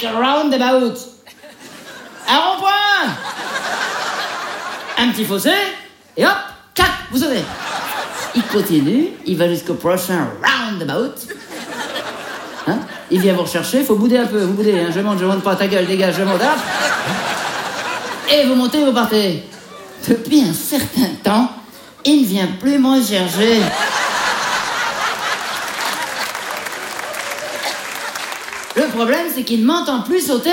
like a roundabout. Un rond-point. Un petit fossé, et hop, tac, vous sautez. Il continue, il va jusqu'au prochain roundabout. Hein? Il vient vous rechercher, faut bouder un peu, vous boudez, hein. Je monte pas, ta gueule, dégage, je monte, hop. Et vous montez, vous partez. Depuis un certain temps, il ne vient plus me chercher. Le problème, c'est qu'il ne m'entend plus sauter.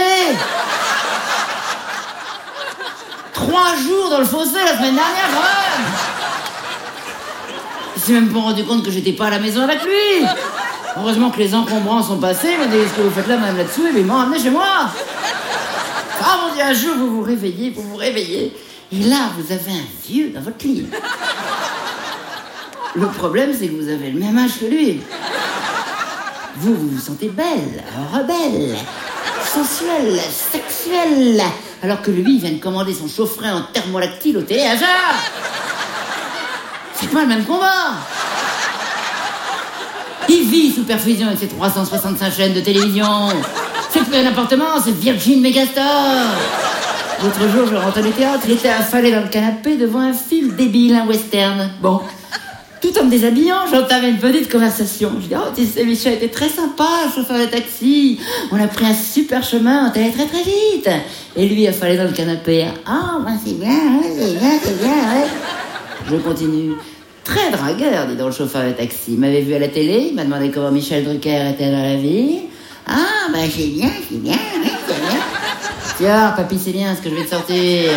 3 jours dans le fossé la semaine dernière, quand même. Il s'est même pas rendu compte que j'étais pas à la maison avec lui. Heureusement que les encombrants sont passés. Il m'a dit, ce que vous faites là, même là-dessous, et ils m'ont ramené chez moi. Ah mon Dieu, un jour, vous vous réveillez, et là, vous avez un vieux dans votre lit. Le problème, c'est que vous avez le même âge que lui. Vous vous sentez belle, rebelle, sensuelle, sexuelle, alors que lui, il vient de commander son chaufferet en thermolactyle au téléachat. C'est pas le même combat. Il vit sous perfusion avec ses 365 chaînes de télévision. C'est plus un appartement, c'est Virgin Megastore. L'autre jour, je rentre du théâtre, il était affalé dans le canapé devant un film débile, un western. Bon, tout en me déshabillant, j'entame une petite conversation. Je dis, oh, tu sais, Michel était très sympa, le chauffeur de taxi. On a pris un super chemin, on est allé très très vite. Et lui, affalé dans le canapé. Ah, ben c'est bien, ouais. Je continue. Très dragueur, dit donc le chauffeur de taxi. Il m'avait vu à la télé, il m'a demandé comment Michel Drucker était dans la vie. Ah, ben c'est bien, ouais, c'est bien. Tiens, papy, c'est bien ce que je vais te sortir.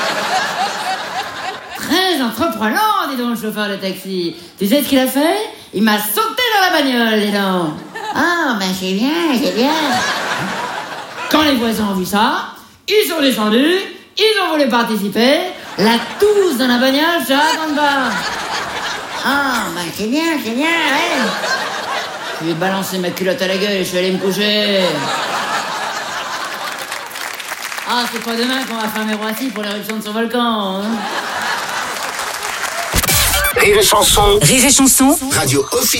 Très entreprenant, dit donc le chauffeur de taxi. Tu sais ce qu'il a fait? Il m'a sauté dans la bagnole, dis donc. Ah, ben c'est bien. Quand les voisins ont vu ça, ils sont descendus, ils ont voulu participer. La tousse dans la bagnole, ça en bas. Ah, ben c'est bien, ouais. Je lui ai balancé ma culotte à la gueule et je suis allé me coucher. Ah, c'est pas demain qu'on va fermer Roissy pour l'éruption de son volcan, hein. Rire et chanson. Radio officielle.